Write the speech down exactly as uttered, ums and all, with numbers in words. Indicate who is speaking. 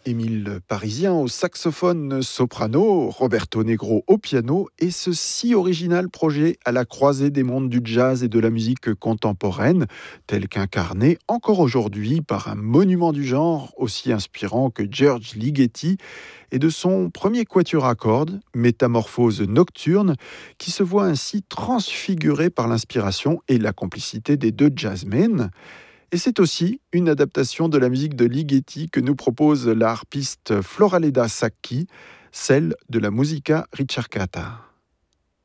Speaker 1: Émile Parisien au saxophone soprano, Roberto Negro au piano et ce si original projet à la croisée des mondes du jazz et de la musique contemporaine, tel qu'incarné encore aujourd'hui par un monument du genre aussi inspirant que George Ligeti et de son premier quatuor à cordes, Métamorphose nocturne, qui se voit ainsi transfiguré par l'inspiration et la complicité des deux jazzmen. Et c'est aussi une adaptation de la musique de Ligeti que nous propose la harpiste Floraleda Sacchi, celle de la Musica Ricercata.